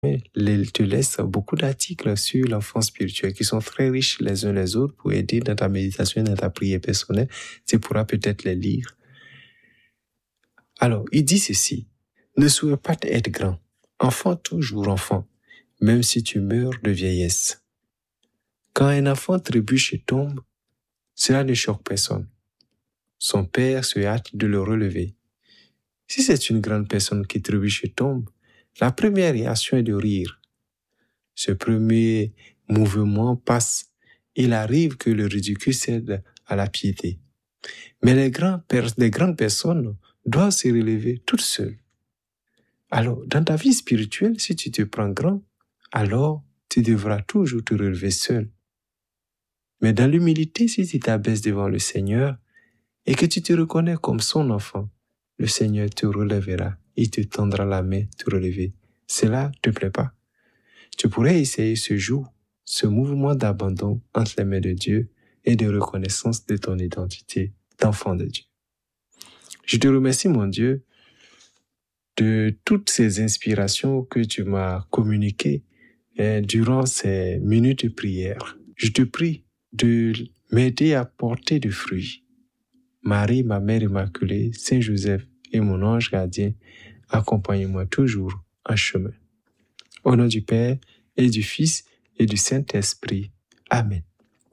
te laisse beaucoup d'articles sur l'enfant spirituel qui sont très riches les uns les autres pour aider dans ta méditation et dans ta prière personnelle. Tu pourras peut-être les lire. Alors, il dit ceci. Ne souhaite pas être grand. Enfant, toujours enfant, même si tu meurs de vieillesse. Quand un enfant trébuche et tombe, cela ne choque personne. Son père se hâte de le relever. Si c'est une grande personne qui trébuche et tombe, la première réaction est de rire. Ce premier mouvement passe. Il arrive que le ridicule cède à la piété. Mais les grandes personnes doivent se relever toutes seules. Alors, dans ta vie spirituelle, si tu te prends grand, alors tu devras toujours te relever seul. Mais dans l'humilité, si tu t'abaisses devant le Seigneur et que tu te reconnais comme son enfant, le Seigneur te relèvera. Il te tendra la main te relever. Cela ne te plaît pas? Tu pourrais essayer ce jour, ce mouvement d'abandon entre les mains de Dieu et de reconnaissance de ton identité d'enfant de Dieu. Je te remercie, mon Dieu, de toutes ces inspirations que tu m'as communiquées durant ces minutes de prière. Je te prie de m'aider à porter du fruit. Marie, ma mère immaculée, Saint Joseph et mon ange gardien, accompagnez-moi toujours en chemin. Au nom du Père et du Fils et du Saint-Esprit. Amen.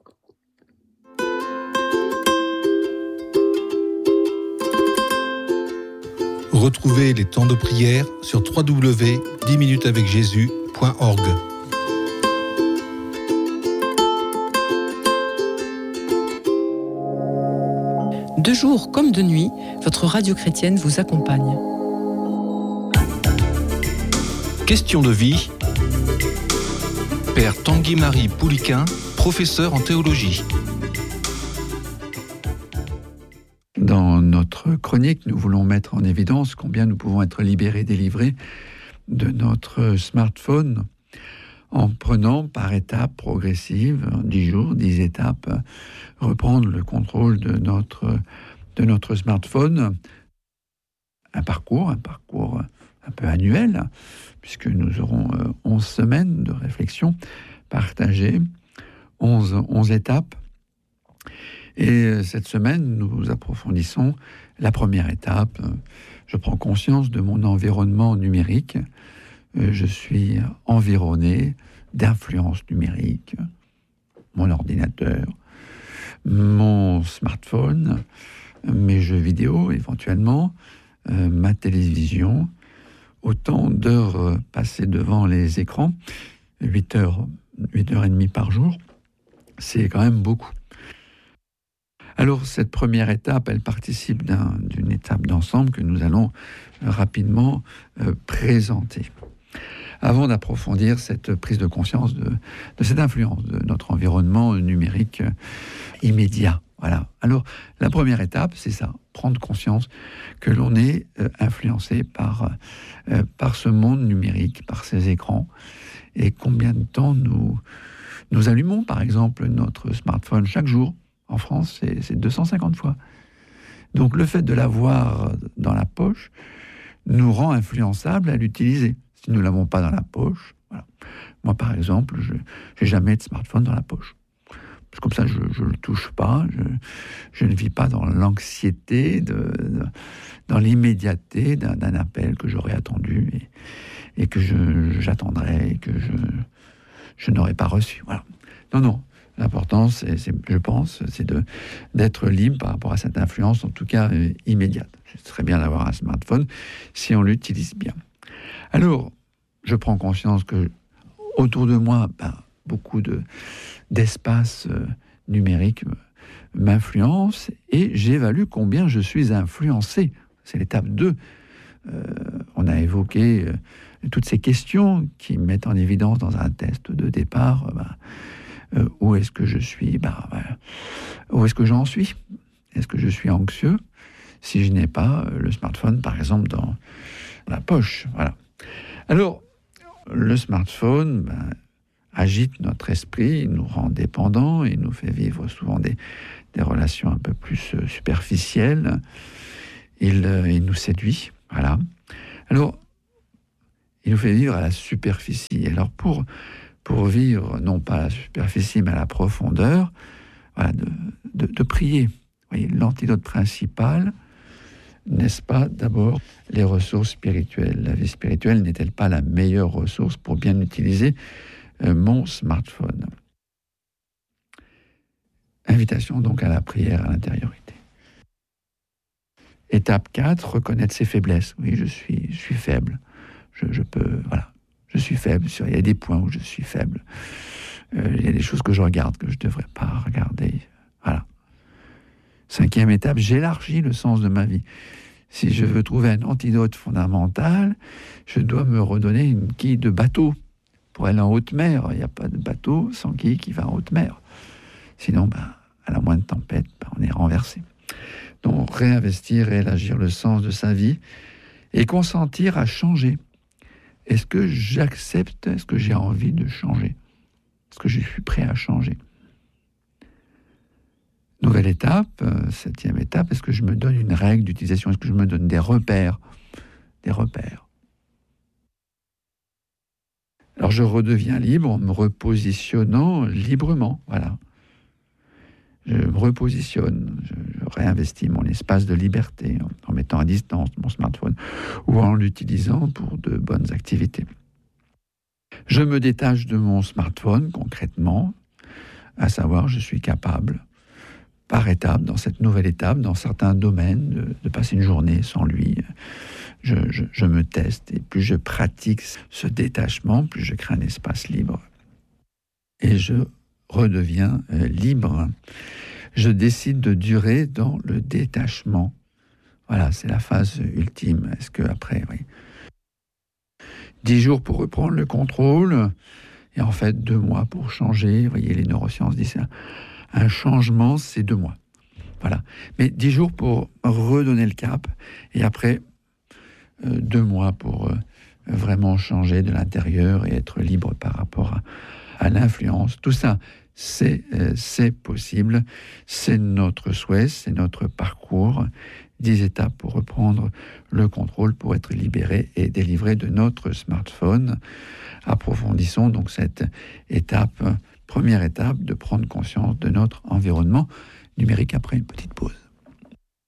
Retrouvez les temps de prière sur www.10minutesavecjésus.org. De jour comme de nuit, votre radio chrétienne vous accompagne. Question de vie. Père Tanguy-Marie Pouliquin, professeur en théologie. Dans notre chronique, nous voulons mettre en évidence combien nous pouvons être libérés, délivrés de notre smartphone en prenant par étapes progressives, 10 jours, 10 étapes, reprendre le contrôle de notre smartphone. Un parcours un peu annuel, puisque nous aurons 11 semaines de réflexion partagée, 11 étapes. Et cette semaine, nous approfondissons la première étape. Je prends conscience de mon environnement numérique. Je suis environné d'influences numériques. Mon ordinateur, mon smartphone, mes jeux vidéo éventuellement, ma télévision. Autant d'heures passées devant les écrans, 8 heures et demie par jour, c'est quand même beaucoup. Alors, cette première étape, elle participe d'une étape d'ensemble que nous allons rapidement présenter. Avant d'approfondir cette prise de conscience de cette influence de notre environnement numérique immédiat. Voilà. Alors, la première étape, c'est ça, prendre conscience que l'on est influencé par ce monde numérique, par ces écrans, et combien de temps nous allumons, par exemple, notre smartphone chaque jour. En France, c'est 250 fois. Donc, le fait de l'avoir dans la poche nous rend influençables à l'utiliser. Si nous ne l'avons pas dans la poche, voilà. Moi, par exemple, je n'ai jamais de smartphone dans la poche. Comme ça, je ne le touche pas. Je ne vis pas dans l'anxiété, dans l'immédiateté d'un appel que j'aurais attendu et que j'attendrai et que je n'aurais pas reçu. Voilà. Non. L'important, je pense, c'est d'être libre par rapport à cette influence, en tout cas immédiate. Ce serait bien d'avoir un smartphone si on l'utilise bien. Alors, je prends conscience que autour de moi, beaucoup d'espace numérique m'influence et j'évalue combien je suis influencé. C'est l'étape 2. On a évoqué toutes ces questions qui mettent en évidence dans un test de départ où est-ce que je suis, où est-ce que j'en suis. Est-ce que je suis anxieux si je n'ai pas le smartphone, par exemple, dans la poche. Voilà. Alors, le smartphone agite notre esprit, il nous rend dépendants, il nous fait vivre souvent des relations un peu plus superficielles, il nous séduit, voilà. Alors, il nous fait vivre à la superficie. Et alors pour vivre, non pas à la superficie, mais à la profondeur, voilà, de prier. Vous voyez, l'antidote principal, n'est-ce pas, d'abord, les ressources spirituelles. La vie spirituelle n'est-elle pas la meilleure ressource pour bien utiliser mon smartphone? Invitation donc à la prière, à l'intériorité. Étape 4, reconnaître ses faiblesses. Oui, je suis faible. Je peux, voilà, je suis faible. Il y a des points où je suis faible. Il y a des choses que je regarde que je ne devrais pas regarder. Voilà. 5e étape, j'élargis le sens de ma vie. Si je veux trouver un antidote fondamental, je dois me redonner une quille de bateau pour aller en haute mer. Il n'y a pas de bateau sans quille qui va en haute mer. Sinon, à la moindre tempête, on est renversé. Donc, réinvestir et élargir le sens de sa vie et consentir à changer. Est-ce que j'accepte? Est-ce que j'ai envie de changer? Est-ce que je suis prêt à changer? Nouvelle étape, 7e étape, est-ce que je me donne une règle d'utilisation? Est-ce que je me donne des repères? Des repères. Alors je redeviens libre en me repositionnant librement, voilà. Je me repositionne, je réinvestis mon espace de liberté en mettant à distance mon smartphone ou en l'utilisant pour de bonnes activités. Je me détache de mon smartphone concrètement, à savoir je suis capable, par étape, dans cette nouvelle étape, dans certains domaines, de passer une journée sans lui. Je me teste et plus je pratique ce détachement, plus je crée un espace libre. Et je redeviens libre. Je décide de durer dans le détachement. Voilà, c'est la phase ultime. Est-ce que après, oui. 10 jours pour reprendre le contrôle, et en fait 2 mois pour changer. Vous voyez, les neurosciences disent ça. Un changement, c'est 2 mois. Voilà. Mais 10 jours pour redonner le cap, et après 2 mois pour vraiment changer de l'intérieur et être libre par rapport à l'influence. Tout ça, c'est possible. C'est notre souhait, c'est notre parcours. 10 étapes pour reprendre le contrôle, pour être libéré et délivré de notre smartphone. Approfondissons donc cette étape, première étape, de prendre conscience de notre environnement numérique après une petite pause.